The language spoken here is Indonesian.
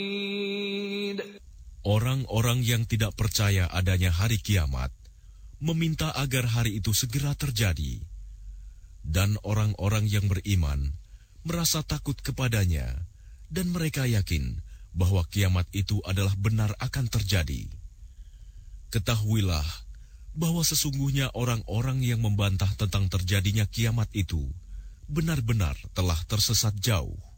Orang-orang yang tidak percaya adanya hari kiamat meminta agar hari itu segera terjadi. Dan orang-orang yang beriman merasa takut kepadanya, dan mereka yakin bahwa kiamat itu adalah benar akan terjadi. Ketahuilah bahwa sesungguhnya orang-orang yang membantah tentang terjadinya kiamat itu benar-benar telah tersesat jauh.